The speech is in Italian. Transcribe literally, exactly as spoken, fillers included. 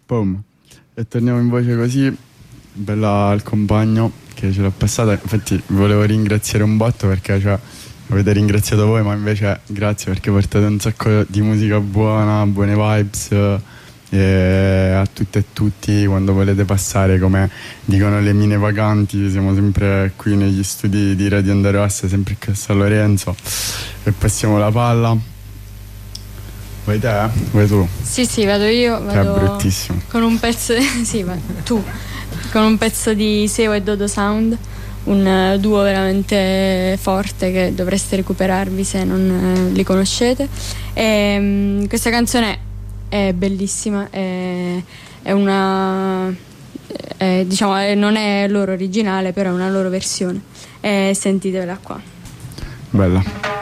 Boom. E torniamo in voce così. Bella al compagno che ce l'ha passata. Infatti volevo ringraziare un botto perché cioè, avete ringraziato voi, ma invece grazie perché portate un sacco di musica buona, buone vibes, e a tutte e tutti quando volete passare, come dicono le mine vaganti, siamo sempre qui negli studi di Radio Onda Rossa, sempre qui a San Lorenzo, e passiamo la palla. Vai te? Vai tu? Sì, sì, vado io. Vado che è bruttissimo. Con un pezzo di... sì, vai, tu. Con un pezzo di Seo e Dodo Sound, un duo veramente forte che dovreste recuperarvi se non li conoscete. E, um, questa canzone è bellissima, è, è una... È, diciamo, è, non è loro originale, però è una loro versione. E sentitela qua. Bella.